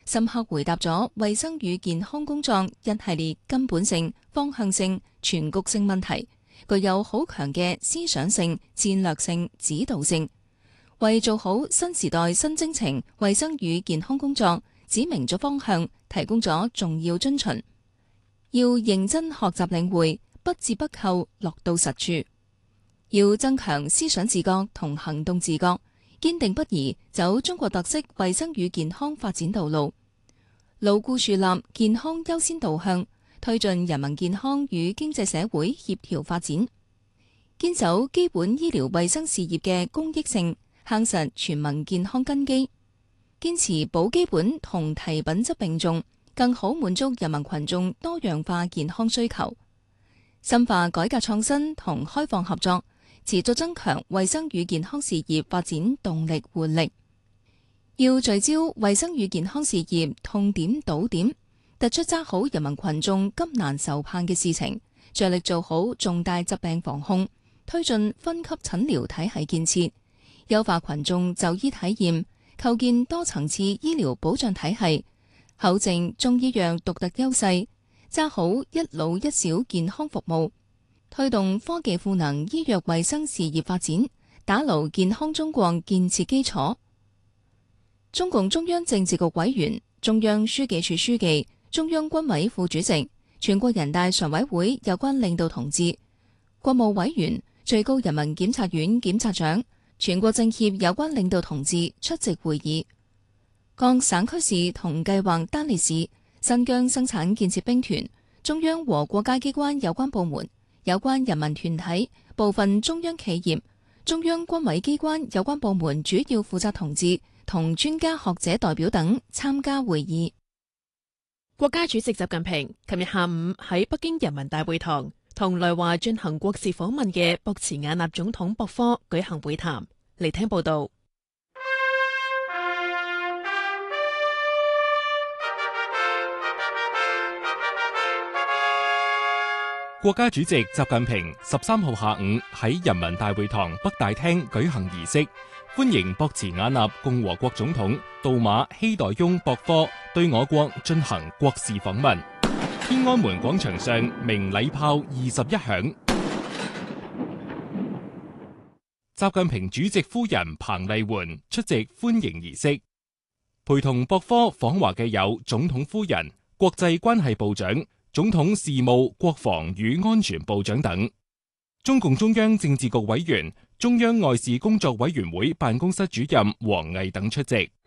深刻回答咗衛生與健康工作一系列根本性、方向性、全局性問題，具有好強嘅思想性、戰略性、指導性，為做好新時代新征程衛生與健康工作指明咗方向，提供咗重要遵循。要認真學習領會，不折不扣落到實處。要增強思想自覺同行動自覺，堅定不移走中國特色衛生與健康發展道路，牢固樹立健康優先導向，推進人民健康與經濟社會協調發展，堅守基本醫療衛生事業嘅公益性，夯實全民健康根基，堅持保基本同提品質並重，更好滿足人民群眾多樣化健康需求，深化改革創新同開放合作，持續增強衛生與健康事業發展動力活力。要聚焦衛生與健康事業痛點堵點，突出抓好人民群眾急難愁盼嘅事情，着力做好重大疾病防控，推進分級診療體系建設，優化群眾就醫體驗，構建多層次醫療保障體系，厚正中醫藥獨特優勢，抓好一老一小健康服務，推動科技賦能醫藥衛生事業發展，打牢健康中國建設基礎。中共中央政治局委員、中央書記處書記、中央軍委副主席、全國人大常委會有關領導同志、國務委員、最高人民檢察院檢察長、全國政協有關領導同志出席會議。各省區市同計劃單列市、新疆生產建設兵團、中央和國家機關有關部門、有關人民團體、部分中央企業、中央軍委機關有關部門主要負責同志同專家學者代表等參加會議。 國家主席習近平琴日下午喺北京人民大會堂同來華進行國事訪問嘅博茨瓦納總統博科舉行會談。嚟聽報道。 國家主席習近平13號下午喺人民大會堂北大廳舉行儀式，歡迎博茨瓦納共和國總統杜馬希代翁博科對我國進行國事訪問。天安門廣場上鳴禮炮21響。習近平主席夫人彭麗媛出席歡迎儀式，陪同博科訪華嘅有總統夫人、國際關係部長、總統事務、國防與安全部長等。中共中央政治局委員、中央外事工作委員會辦公室主任王毅等出席。